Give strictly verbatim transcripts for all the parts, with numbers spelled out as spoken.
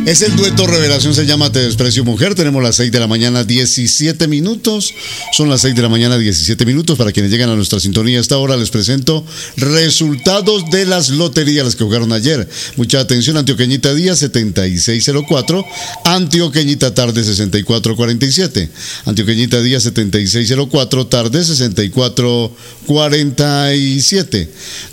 Es el dueto Revelación, se llama Te Desprecio Mujer. Tenemos las seis de la mañana, diecisiete minutos. Son las seis de la mañana, diecisiete minutos. Para quienes llegan a nuestra sintonía a esta hora, les presento resultados de las loterías, las que jugaron ayer. Mucha atención: Antioqueñita Día setenta y seis cero cuatro, Antioqueñita Tarde sesenta y cuatro cuarenta y siete, Antioqueñita Día setenta y seis cero cuatro, Tarde sesenta y cuatro cuarenta y siete,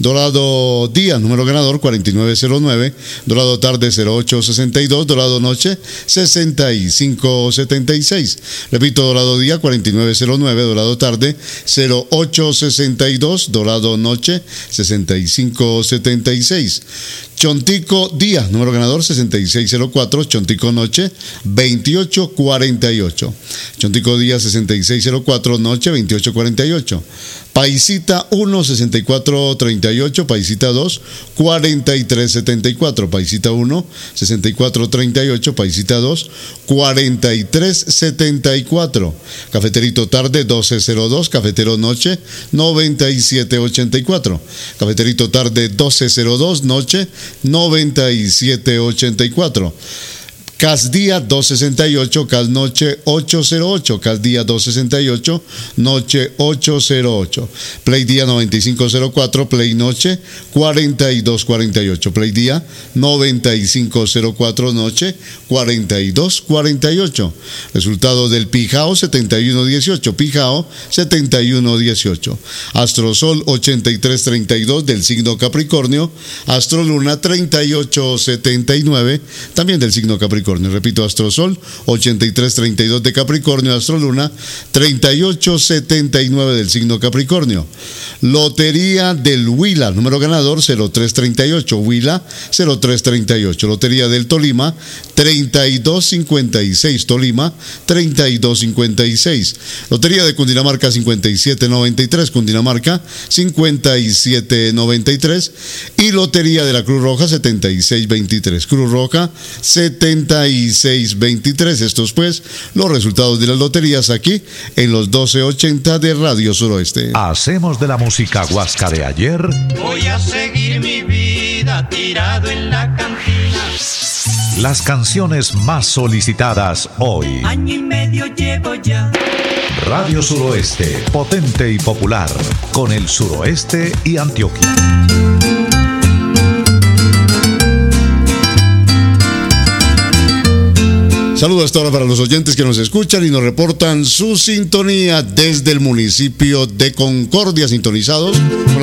Dorado Día, número ganador cuarenta y nueve cero nueve, Dorado Tarde cero ocho sesenta y dos, Dorado Noche sesenta y cinco setenta y seis. Repito, Dorado Día cuarenta y nueve cero nueve, Dorado Tarde cero ocho sesenta y dos, Dorado Noche sesenta y cinco setenta y seis. Chontico Día, número ganador sesenta y seis cero cuatro, Chontico Noche veintiocho cuarenta y ocho. Chontico Día sesenta y seis cero cuatro, Noche veintiocho cuarenta y ocho. Paisita uno sesenta y cuatro treinta y ocho, Paisita dos cuarenta y tres setenta y cuatro, Paisita uno sesenta y cuatro treinta y ocho, Paisita dos cuarenta y tres setenta y cuatro. Cafeterito Tarde doce cero dos, Cafetero Noche noventa y siete ochenta y cuatro. Cafeterito Tarde doce cero dos, Noche noventa y siete ochenta y cuatro. Cas Día dos sesenta y ocho, Cas Noche ocho cero ocho, Cas Día dos sesenta y ocho, Noche ocho cero ocho. Play Día noventa y cinco cero cuatro, Play Noche cuarenta y dos cuarenta y ocho, Play Día noventa y cinco cero cuatro, Noche cuarenta y dos cuarenta y ocho. Resultado del Pijao setenta y uno dieciocho, Pijao setenta y uno dieciocho. Astrosol ochenta y tres treinta y dos del signo Capricornio, Astroluna treinta y ocho setenta y nueve también del signo Capricornio. Repito, Astrosol ochenta y tres treinta y dos de Capricornio, Astroluna treinta y ocho setenta y nueve del signo Capricornio. Lotería del Huila, número ganador cero tres treinta y ocho, Huila cero tres treinta y ocho. Lotería del Tolima treinta y dos cincuenta y seis, Tolima treinta y dos cincuenta y seis. Lotería de Cundinamarca cincuenta y siete noventa y tres, Cundinamarca cincuenta y siete noventa y tres. Y Lotería de la Cruz Roja setenta y seis veintitrés, Cruz Roja setenta y seis veintitrés. Estos pues los resultados de las loterías aquí en los doce ochenta de Radio Suroeste. Hacemos de la música guasca de ayer. Voy a seguir mi vida tirado en la cantina. Las canciones más solicitadas hoy. Año y medio llevo ya. Radio Suroeste, potente y popular, con el suroeste y Antioquia. Saludos hasta ahora para los oyentes que nos escuchan y nos reportan su sintonía desde el municipio de Concordia, sintonizados con la